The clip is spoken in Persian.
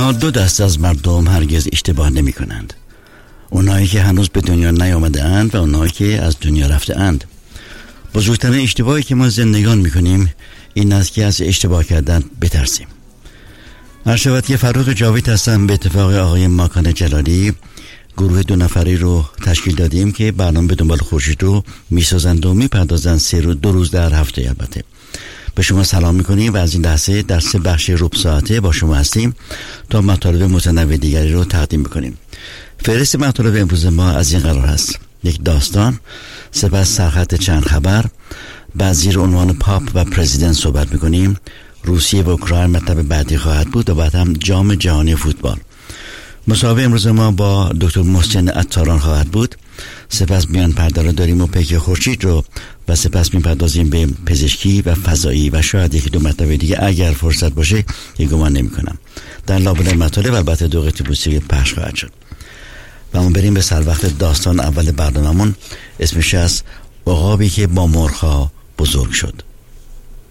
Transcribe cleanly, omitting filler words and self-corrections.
تنها دو دسته از مردم هرگز اشتباه نمی کنند: اونایی که هنوز به دنیا نیامده اند و اونایی که از دنیا رفته اند. بزرگترین اشتباهی که ما زندگان می کنیم این است که از اشتباه کردن بترسیم. عرض که فروغ جاوید هستم. به اتفاق آقای ماکان جلالی گروه 2 نفری رو تشکیل دادیم که برنامه به دنبال خورشید رو میسازند و میپردازند 2 روز در هفته. البته به شما سلام میکنیم و از این لحظه در 3 بخش ربع ساعته با شما هستیم تا مطالب متنوع دیگری رو تقدیم بکنیم. فهرست مطالب امروز ما از این قرار هست: یک داستان، سپس سرخط چند خبر، بعد زیر عنوان پاپ و پرزیدنت صحبت میکنیم، روسیه و اوکراین مطلب بعدی خواهد بود و بعد هم جام جهانی فوتبال. مصاحبه امروز ما با دکتر محسن عطاران خواهد بود. سپس میان پرده رو داریم و پیک خورشید رو و سپس میپردازیم به پزشکی و فضایی و شاید 1-2 مطلب دیگه اگر فرصت باشه که گمان نمی کنم. در لابلای مطالب البته 2 قطعه موسیقی پخش خواهد شد. و ما بریم به سر وقت داستان اول برنامه‌مون. اسمش از عقابی که با مرغ‌ها بزرگ شد.